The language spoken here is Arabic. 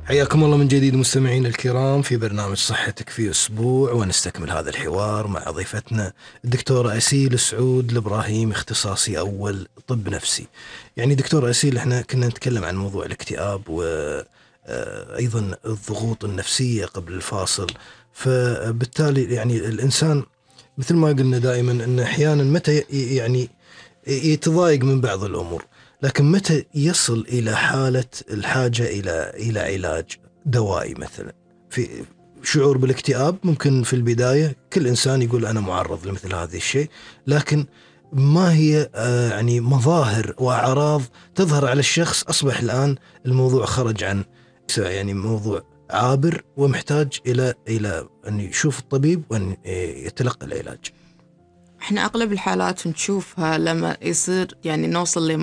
حياكم الله من جديد مستمعين الكرام في برنامج صحتك في أسبوع، ونستكمل هذا الحوار مع ضيفتنا الدكتورة أسيل سعود الإبراهيم، اختصاصي أول طب نفسي. يعني دكتورة أسيل، احنا كنا نتكلم عن موضوع الاكتئاب وأيضا الضغوط النفسية قبل الفاصل. فبالتالي يعني الإنسان مثل ما قلنا دائما أن أحيانا متى يعني يتضايق من بعض الأمور، لكن متى يصل إلى حالة الحاجة إلى علاج دوائي مثلا. في شعور بالاكتئاب ممكن في البداية كل إنسان يقول أنا معرض لمثل هذا الشيء، لكن ما هي يعني مظاهر وأعراض تظهر على الشخص أصبح الآن الموضوع خرج عن يعني موضوع عابر ومحتاج إلى أن يشوف الطبيب وأن يتلقى العلاج؟ احنا اغلب الحالات نشوفها لما يصير يعني نوصل